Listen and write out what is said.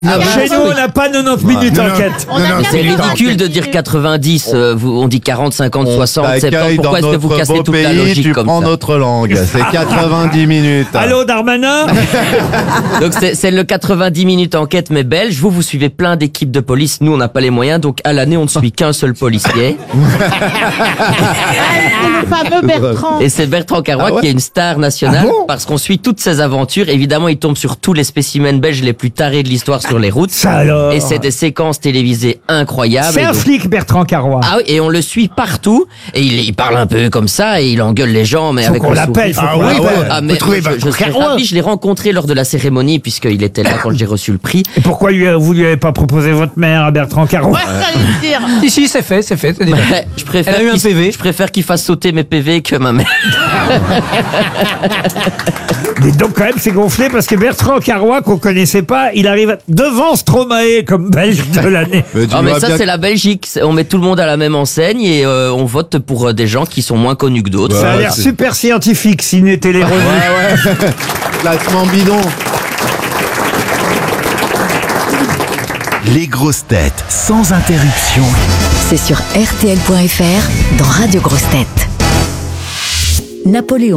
Chez nous, on n'a pas 90 minutes enquête. C'est ridicule de dire 90, on dit 40, 50, 60, 70. Pourquoi est-ce que vous cassez toute la logique tu comme prends ça? notre langue, c'est 90 minutes. Allô, Darmanin? Donc c'est le 90 minutes enquête mais belge. Vous suivez plein d'équipes de police. Nous on n'a pas les moyens, donc à l'année on ne suit qu'un seul policier. C'est le fameux Bertrand. Et c'est Bertrand Carois qui est une star nationale parce qu'on suit toutes ses aventures. Évidemment, il tombe sur tous les spécimens belges les plus tarés de l'histoire sur les routes. Ça alors. Et c'est des séquences télévisées incroyables. C'est un flic, Bertrand Carois. Ah oui, et on le suit partout. Et il parle un peu comme ça et il engueule les gens, mais Faut avec qu'on le l'appelle. sourire. Faut qu'on l'appelle. Ah, mais je serais ravi, je l'ai rencontré lors de la cérémonie puisqu'il était là quand j'ai reçu le prix. Et pourquoi vous lui avez pas proposé votre mère à Bertrand Carois? Si, c'est fait, c'est déjà. Je préfère Elle a eu un PV. Je préfère qu'il fasse sauter mes PV que ma mère. Mais donc quand même c'est gonflé parce que Bertrand Carois qu'on connaissait pas, il arrive devant Stromae comme Belge de l'année. Ah mais ça c'est la Belgique, on met tout le monde à la même enseigne et on vote pour des gens qui sont moins connus que d'autres. Ça a l'air super scientifique s'il n'était les revenus. Ouais. Classement bidon. Les grosses têtes sans interruption. C'est sur RTL.fr dans Radio Grosses Têtes. Napoléon